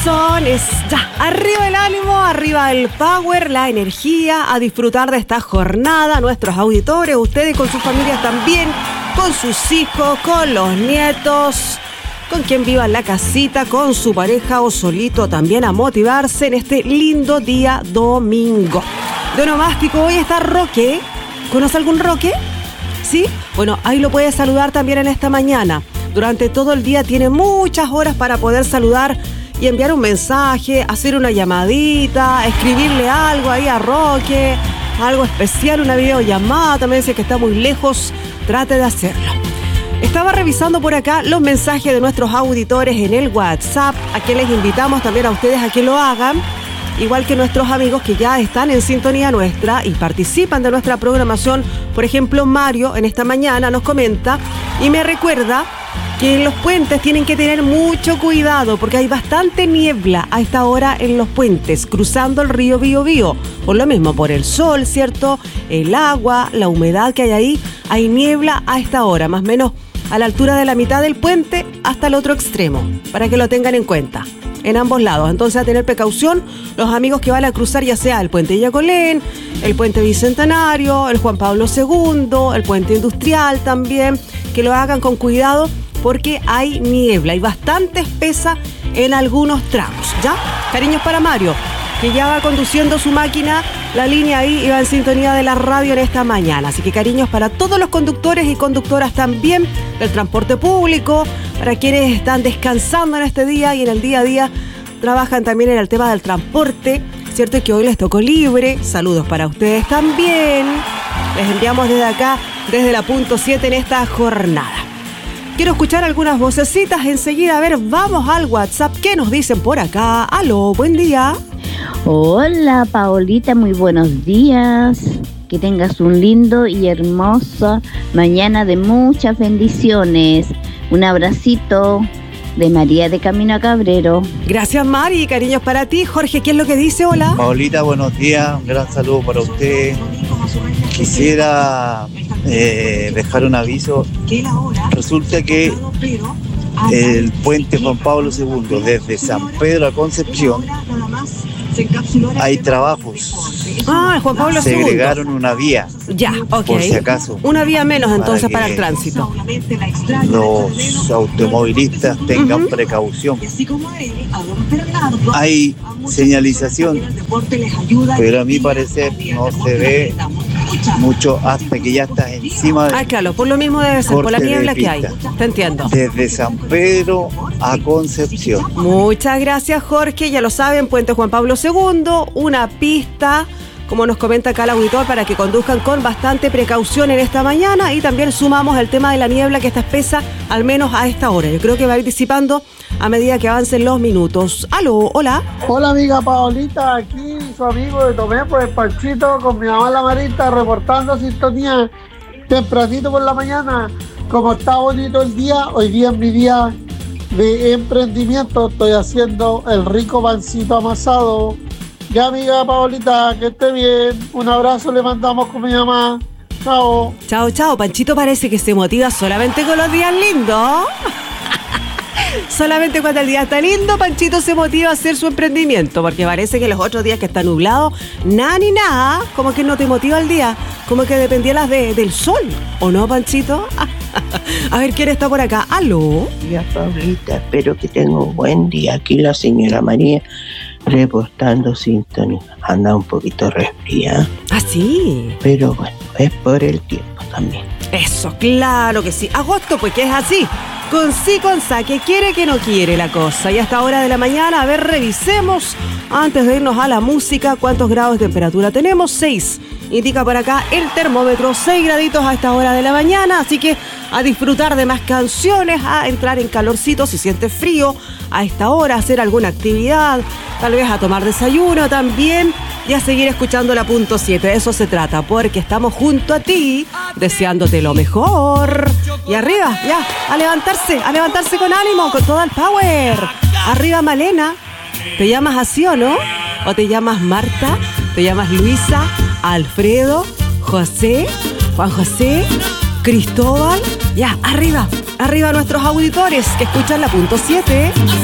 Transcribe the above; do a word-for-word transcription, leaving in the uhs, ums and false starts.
Es ya, arriba el ánimo, arriba el power, la energía, a disfrutar de esta jornada, nuestros auditores, ustedes con sus familias también, con sus hijos, con los nietos, con quien viva en la casita, con su pareja o solito, también a motivarse en este lindo día domingo. De onomástico, hoy está Roque. ¿Conoce algún Roque? ¿Sí? Bueno, ahí lo puede saludar también en esta mañana. Durante todo el día tiene muchas horas para poder saludar y enviar un mensaje, hacer una llamadita, escribirle algo ahí a Roque, algo especial, una videollamada, también dice que está muy lejos, trate de hacerlo. Estaba revisando por acá los mensajes de nuestros auditores en el WhatsApp, a que les invitamos también a ustedes a que lo hagan, igual que nuestros amigos que ya están en sintonía nuestra y participan de nuestra programación. Por ejemplo, Mario en esta mañana nos comenta y me recuerda que en los puentes tienen que tener mucho cuidado porque hay bastante niebla a esta hora en los puentes, cruzando el río Biobío. Por lo mismo, por el sol, ¿cierto? El agua, la humedad que hay ahí, hay niebla a esta hora, más o menos a la altura de la mitad del puente hasta el otro extremo, para que lo tengan en cuenta, en ambos lados. Entonces, a tener precaución, los amigos que van a cruzar ya sea el puente Yacolén, el puente Bicentenario, el Juan Pablo segundo, el puente Industrial también, que lo hagan con cuidado, porque hay niebla y bastante espesa en algunos tramos, ¿ya? Cariños para Mario, que ya va conduciendo su máquina, la línea ahí y va en sintonía de la radio en esta mañana. Así que cariños para todos los conductores y conductoras también del transporte público, para quienes están descansando en este día y en el día a día trabajan también en el tema del transporte, ¿cierto? Y que hoy les tocó libre. Saludos para ustedes también. Les enviamos desde acá, desde la punto siete en esta jornada. Quiero escuchar algunas vocecitas enseguida. A ver, vamos al WhatsApp. ¿Qué nos dicen por acá? Aló, buen día. Hola, Paolita, muy buenos días. Que tengas un lindo y hermoso mañana de muchas bendiciones. Un abracito de María de Camino a Cabrero. Gracias, Mari. Cariños para ti. Jorge, ¿qué es lo que dice? Hola. Paolita, buenos días. Un gran saludo para usted. Quisiera eh, dejar un aviso. Resulta que el puente Juan Pablo segundo, desde San Pedro a Concepción, hay trabajos. Ah, Juan Pablo Se segundo. agregaron una vía. Ya, ok. Por si acaso. Una vía menos entonces para, para el tránsito. Los automovilistas tengan uh-huh. precaución. Hay señalización, pero a mi parecer no se ve mucho hasta que ya estás encima de... Ah, claro, por lo mismo debe ser, por la niebla que hay. Te entiendo. Desde San Pedro a Concepción. Muchas gracias, Jorge. Ya lo saben, Puente Juan Pablo segundo, una pista, como nos comenta acá el auditor, para que conduzcan con bastante precaución en esta mañana. Y también sumamos el tema de la niebla que está espesa, al menos a esta hora. Yo creo que va a ir disipando a medida que avancen los minutos. Aló, hola. Hola, amiga Paolita, aquí su amigo de Tomé, pues Panchito, con mi mamá la Marita, reportando sintonía tempranito por la mañana. Como está bonito el día, hoy día es mi día de emprendimiento, estoy haciendo el rico pancito amasado. Ya, amiga Paolita, que esté bien. Un abrazo le mandamos con mi mamá. Chao. Chao, chao. Panchito parece que se motiva solamente con los días lindos. Solamente cuando el día está lindo, Panchito se motiva a hacer su emprendimiento, porque parece que los otros días que está nublado, nada ni nada, como que no te motiva el día, como que dependieras de, del sol, ¿o no, Panchito? A ver, ¿quién está por acá? ¿Aló? Ya, Paulita, espero que tenga un buen día. Aquí la señora María reportando sintonía. Anda un poquito resfriada. ¿Ah, sí? Pero bueno, es por el tiempo también. Eso, claro que sí. Agosto, pues que es así. Con sí, con sa, que quiere, que no quiere la cosa. Y hasta hora de la mañana, a ver, revisemos, antes de irnos a la música, cuántos grados de temperatura tenemos. Seis. Indica por acá el termómetro, seis graditos a esta hora de la mañana. Así que a disfrutar de más canciones, a entrar en calorcito si sientes frío a esta hora, a hacer alguna actividad, tal vez a tomar desayuno también. Y a seguir escuchando la punto siete, de eso se trata, porque estamos junto a ti, deseándote lo mejor. Y arriba, ya, a levantarse, a levantarse con ánimo, con todo el power. Arriba, Malena. ¿Te llamas así o no? ¿O te llamas Marta? ¿Te llamas Luisa? ¿Alfredo? ¿José? ¿Juan José? ¿Cristóbal? Ya, arriba, arriba nuestros auditores que escuchan la punto siete.